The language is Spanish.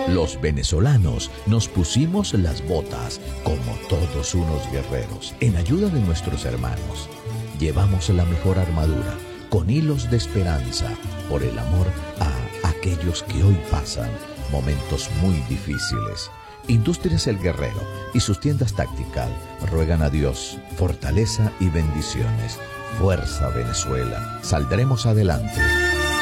Los venezolanos nos pusimos las botas como todos unos guerreros en ayuda de nuestros hermanos. Llevamos la mejor armadura con hilos de esperanza por el amor a aquellos que hoy pasan momentos muy difíciles. Industrias El Guerrero y sus tiendas Tactical ruegan a Dios fortaleza y bendiciones. Fuerza Venezuela, saldremos adelante.